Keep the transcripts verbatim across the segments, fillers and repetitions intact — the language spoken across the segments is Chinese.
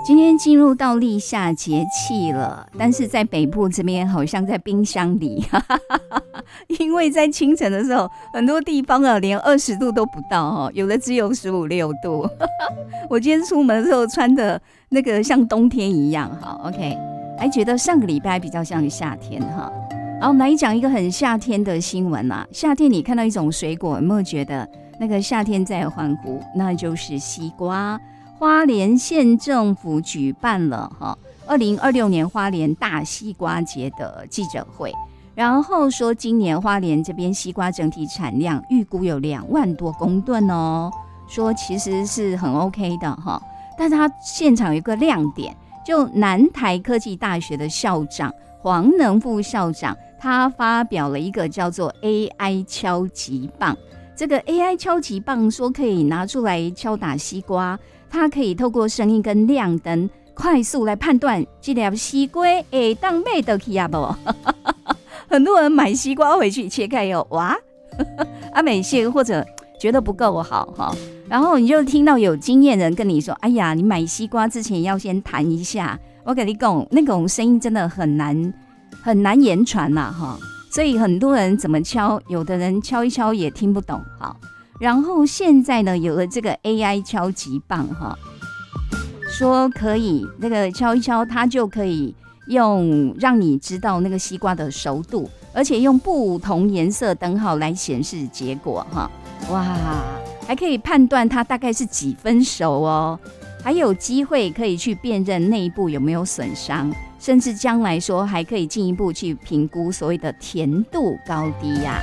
今天进入到立夏节气了，但是在北部这边好像在冰箱里，因为在清晨的时候，很多地方啊连二十度都不到哦，有的只有十五六度。我今天出门的时候穿的那个像冬天一样，好 ，OK， 还觉得上个礼拜比较像夏天哈。然后来讲一个很夏天的新闻啊，夏天你看到一种水果，有没有觉得那个夏天在欢呼？那就是西瓜。花莲县政府举办了哈二零二六年花莲大西瓜节的记者会，然后说今年花莲这边西瓜整体产量预估有两万多公吨哦，说其实是很 OK 的哈。但是他现场有一个亮点，就南台科技大学的校长黄能副校长，他发表了一个叫做 A I 敲击棒。这个 A I 敲击棒说可以拿出来敲打西瓜，它可以透过声音跟亮灯快速来判断这粒西瓜会当买得起啊不？很多人买西瓜回去切开以后，哇，啊没切或者觉得不够好哈，然后你就听到有经验人跟你说：“哎呀，你买西瓜之前要先弹一下。”我跟你讲，那种声音真的很难很难言传呐哈。所以很多人怎么敲，有的人敲一敲也听不懂。好，然后现在呢，有了这个 A I 敲击棒哈，说可以那个敲一敲，它就可以用让你知道那个西瓜的熟度，而且用不同颜色灯号来显示结果哈。哇，还可以判断它大概是几分熟哦，还有机会可以去辨认内部有没有损伤。甚至将来说还可以进一步去评估所谓的甜度高低呀、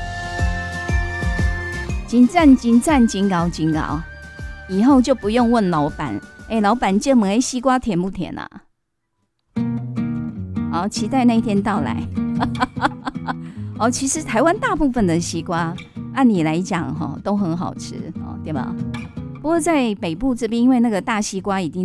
啊，真赞真赞真高真高，以后就不用问老板，哎、欸，老板这门西瓜甜不甜啊？好，期待那一天到来。哦，其实台湾大部分的西瓜，按理来讲哈都很好吃哦，对吧？不过在北部这边，因为那个大西瓜已经